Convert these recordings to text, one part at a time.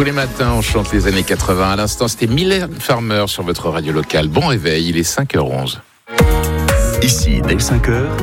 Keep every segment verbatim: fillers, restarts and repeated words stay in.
Tous les matins, on chante les années quatre-vingts. À l'instant, c'était Mylène Farmer sur votre radio locale. Bon réveil, il est cinq heures onze. Ici, dès cinq heures,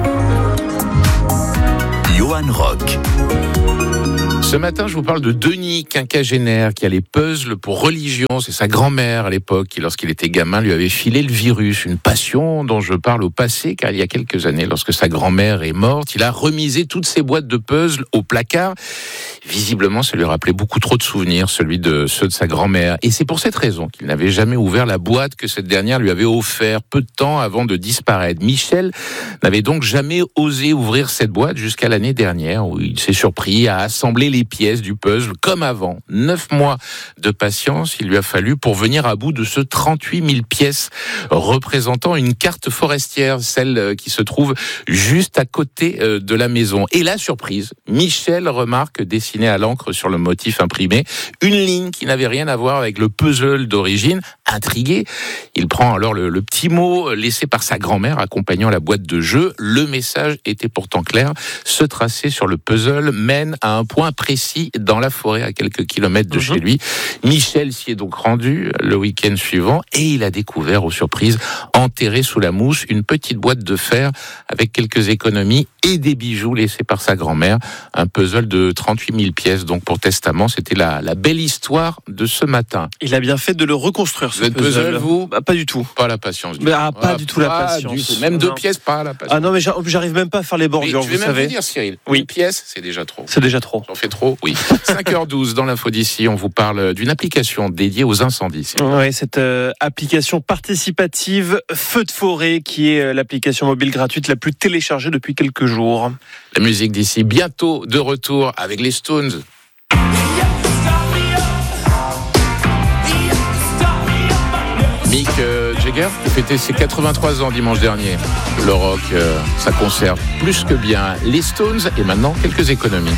Johan Rock. Ce matin, je vous parle de Denis, quinquagénaire, qui a les puzzles pour religion. C'est sa grand-mère à l'époque qui, lorsqu'il était gamin, lui avait filé le virus. Une passion dont je parle au passé, car il y a quelques années, lorsque sa grand-mère est morte, il a remisé toutes ses boîtes de puzzles au placard. Visiblement, ça lui rappelait beaucoup trop de souvenirs, celui de ceux de sa grand-mère. Et c'est pour cette raison qu'il n'avait jamais ouvert la boîte que cette dernière lui avait offert peu de temps avant de disparaître. Michel n'avait donc jamais osé ouvrir cette boîte jusqu'à l'année dernière, où il s'est surpris à assembler les pièces du puzzle comme avant. Neuf mois de patience, il lui a fallu pour venir à bout de ce trente-huit mille pièces représentant une carte forestière, celle qui se trouve juste à côté de la maison. Et la surprise, Michel remarque dessiné à l'encre sur le motif imprimé une ligne qui n'avait rien à voir avec le puzzle d'origine. Intrigué, il prend alors le, le petit mot laissé par sa grand-mère accompagnant la boîte de jeu. Le message était pourtant clair. Ce tracé sur le puzzle mène à un point précis dans la forêt à quelques kilomètres de mmh. chez lui. Michel s'y est donc rendu le week-end suivant et il a découvert aux surprises, enterré sous la mousse, une petite boîte de fer avec quelques économies et des bijoux laissés par sa grand-mère. Un puzzle de trente-huit mille pièces donc pour testament. C'était la, la belle histoire de ce matin. Il a bien fait de le reconstruire. Vous êtes puzzle, vous bah, Pas du tout. Pas la patience. Du mais, ah, pas ah, du tout la patience. Du, même non. deux pièces, pas la patience. Ah non, mais j'arrive même pas à faire les bordures, je vais vous même savez. vous dire, Cyril, oui. Une pièce, c'est déjà trop. C'est déjà trop. J'en fais trop, oui. cinq heures douze, dans l'info d'ici, on vous parle d'une application dédiée aux incendies. Oui, cette euh, application participative Feu de forêt, qui est euh, l'application mobile gratuite la plus téléchargée depuis quelques jours. La musique d'ici, bientôt de retour avec les Stones. Mick euh, Jagger qui fêtait ses quatre-vingt-trois ans dimanche dernier. Le rock, euh, ça conserve plus que bien les Stones et maintenant quelques économies.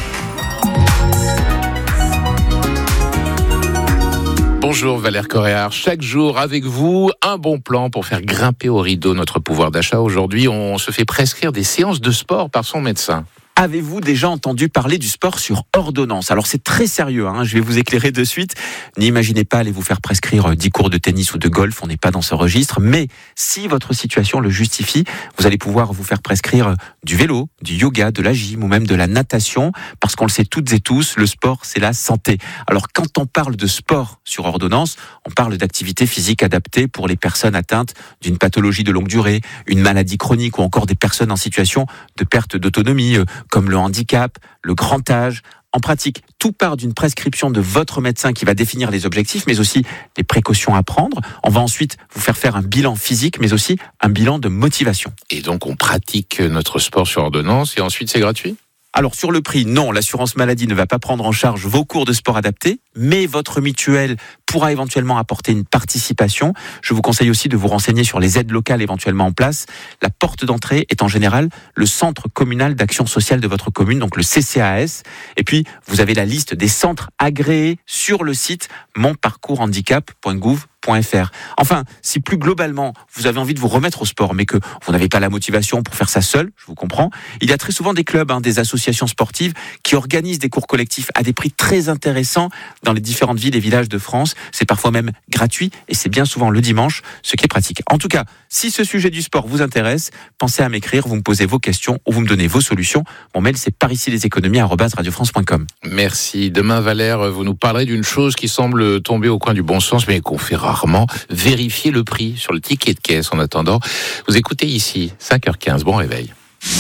Bonjour Valère Coréard, chaque jour avec vous, un bon plan pour faire grimper au rideau notre pouvoir d'achat. Aujourd'hui, on se fait prescrire des séances de sport par son médecin. Avez-vous déjà entendu parler du sport sur ordonnance ? Alors c'est très sérieux, hein, je vais vous éclairer de suite. N'imaginez pas aller vous faire prescrire dix cours de tennis ou de golf, on n'est pas dans ce registre. Mais si votre situation le justifie, vous allez pouvoir vous faire prescrire du vélo, du yoga, de la gym ou même de la natation. Parce qu'on le sait toutes et tous, le sport c'est la santé. Alors quand on parle de sport sur ordonnance, on parle d'activité physique adaptée pour les personnes atteintes d'une pathologie de longue durée, une maladie chronique ou encore des personnes en situation de perte d'autonomie, comme le handicap, le grand âge. En pratique, tout part d'une prescription de votre médecin qui va définir les objectifs, mais aussi les précautions à prendre. On va ensuite vous faire faire un bilan physique, mais aussi un bilan de motivation. Et donc, on pratique notre sport sur ordonnance et ensuite, c'est gratuit ? Alors sur le prix, non, l'assurance maladie ne va pas prendre en charge vos cours de sport adaptés, mais votre mutuelle pourra éventuellement apporter une participation. Je vous conseille aussi de vous renseigner sur les aides locales éventuellement en place. La porte d'entrée est en général le centre communal d'action sociale de votre commune, donc le C C A S. Et puis, vous avez la liste des centres agréés sur le site mon parcours handicap point gouv point f r. Enfin, si plus globalement, vous avez envie de vous remettre au sport, mais que vous n'avez pas la motivation pour faire ça seul, je vous comprends, il y a très souvent des clubs, hein, des associations sportives qui organisent des cours collectifs à des prix très intéressants dans les différentes villes et villages de France. C'est parfois même gratuit et c'est bien souvent le dimanche, ce qui est pratique. En tout cas, si ce sujet du sport vous intéresse, pensez à m'écrire, vous me posez vos questions ou vous me donnez vos solutions. Mon mail, c'est par ici les économies arobase radio france point com. Merci. Demain, Valère, vous nous parlerez d'une chose qui semble tomber au coin du bon sens, mais qu'on fait rarement, vérifier le prix sur le ticket de caisse. En attendant, vous écoutez ici, cinq heures quinze, bon réveil.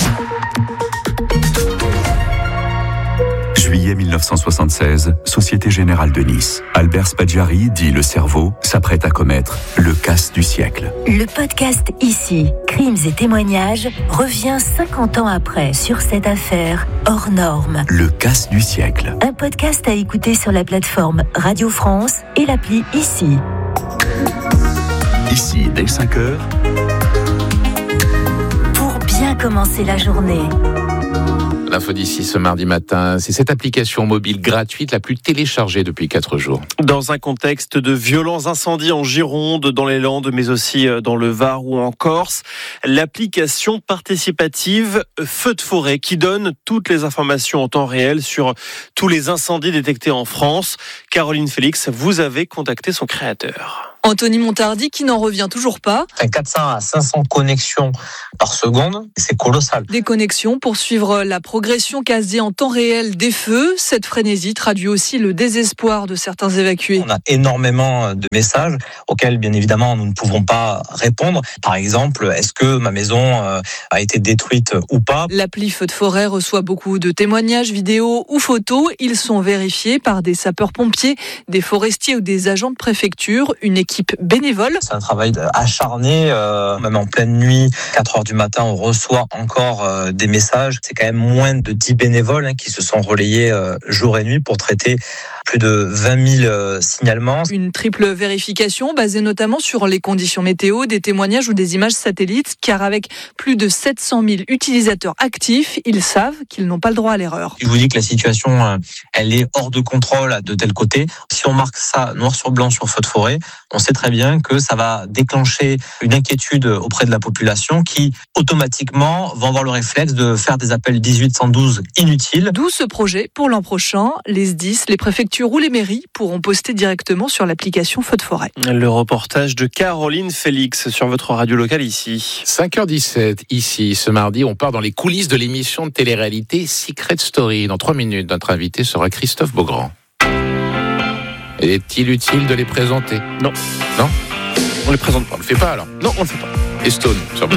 Juillet mille neuf cent soixante-seize, Société Générale de Nice. Albert Spaggiari, dit le cerveau, s'apprête à commettre le casse du siècle. Le podcast Ici, crimes et témoignages, revient cinquante ans après sur cette affaire hors norme. Le casse du siècle. Un podcast à écouter sur la plateforme Radio France et l'appli Ici. Ici, dès cinq heures. Pour bien commencer la journée. L'info d'ici ce mardi matin, c'est cette application mobile gratuite la plus téléchargée depuis quatre jours. Dans un contexte de violents incendies en Gironde, dans les Landes, mais aussi dans le Var ou en Corse, l'application participative Feux de forêt qui donne toutes les informations en temps réel sur tous les incendies détectés en France. Caroline Félix, vous avez contacté son créateur. Anthony Montardi qui n'en revient toujours pas. quatre cents à cinq cents connexions par seconde, c'est colossal. Des connexions pour suivre la progression quasi en temps réel des feux. Cette frénésie traduit aussi le désespoir de certains évacués. On a énormément de messages auxquels, bien évidemment, nous ne pouvons pas répondre. Par exemple, est-ce que ma maison a été détruite ou pas ? L'appli Feux de forêt reçoit beaucoup de témoignages, vidéos ou photos. Ils sont vérifiés par des sapeurs-pompiers, des forestiers ou des agents de préfecture. Une équipe bénévole. C'est un travail acharné, euh, même en pleine nuit, quatre heures du matin, on reçoit encore euh, des messages. C'est quand même moins de dix bénévoles hein, qui se sont relayés euh, jour et nuit pour traiter plus de vingt mille euh, signalements. Une triple vérification basée notamment sur les conditions météo, des témoignages ou des images satellites, car avec plus de sept cent mille utilisateurs actifs, ils savent qu'ils n'ont pas le droit à l'erreur. Je vous dis que la situation, euh, elle est hors de contrôle de tel côté. Si on marque ça noir sur blanc sur Feux de forêt, on sait très bien que ça va déclencher une inquiétude auprès de la population qui, automatiquement, vont avoir le réflexe de faire des appels dix-huit cent douze inutiles. D'où ce projet pour l'an prochain. Les S D I S, les préfectures ou les mairies pourront poster directement sur l'application Feux de forêt. Le reportage de Caroline Félix sur votre radio locale ici. cinq heures dix-sept, ici, ce mardi, on part dans les coulisses de l'émission de télé-réalité Secret Story. Dans trois minutes, notre invité sera Christophe Beaugrand. Est-il utile de les présenter ? Non. Non ? On les présente pas. On le fait pas alors ? Non, on le fait pas. Et Stone, sur